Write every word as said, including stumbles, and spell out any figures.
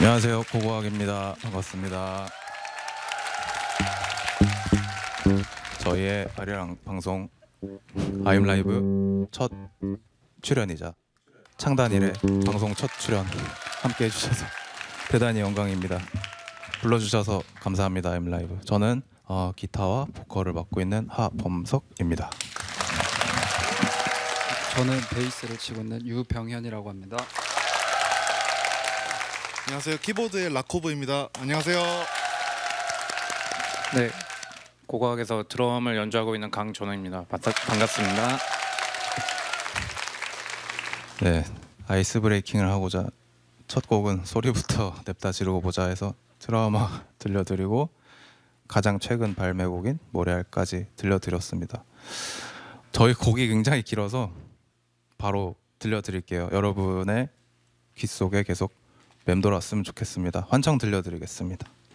안녕하세요, 고고학입니다. 반갑습니다. 저희의 아리랑 방송 아임 라이브 첫 출연이자 창단 이래 방송 첫 출연 함께 해주셔서 대단히 영광입니다. 불러주셔서 감사합니다. 아임 라이브. 저는 어, 기타와 보컬을 맡고 있는 하범석입니다. 저는 베이스를 치고 있는 유병현이라고 합니다. 안녕하세요. 키보드의 라코브입니다. 안녕하세요. 네, 고고학에서 드럼을 연주하고 있는 강전호입니다. 반갑습니다. 네, 아이스 브레이킹을 하고자 첫 곡은 소리부터 냅다 지르고 보자 해서 드라마 들려드리고 가장 최근 발매곡인 모래알까지 들려드렸습니다. 저희 곡이 굉장히 길어서 바로 들려드릴게요. 여러분의 귀 속에 계속 맴돌았으면 좋겠습니다. 환청 들려드리겠습니다.